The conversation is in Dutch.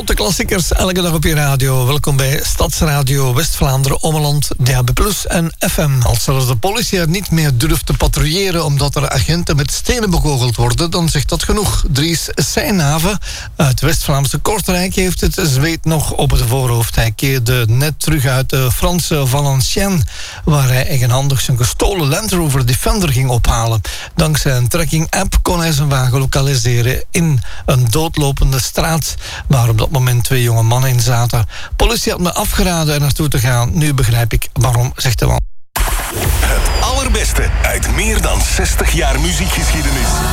de klassiekers, elke dag op je radio. Welkom bij Stadsradio West-Vlaanderen, Ommeland, DAB+ en FM. Als zelfs de politie er niet meer durft te patrouilleren omdat er agenten met stenen bekogeld worden, dan zegt dat genoeg. Dries Seijnhaven uit West-Vlaamse Kortrijk heeft het zweet nog op het voorhoofd. Hij keerde net terug uit de Franse Valenciennes, waar hij eigenhandig zijn gestolen Land Rover Defender ging ophalen. Dankzij een tracking-app kon hij zijn wagen lokaliseren in een doodlopende straat waar op dat moment 2 jonge mannen in zaten. Politie had me afgeraden er naartoe te gaan. Nu begrijp ik waarom, zegt de man. Het allerbeste uit meer dan 60 jaar muziekgeschiedenis.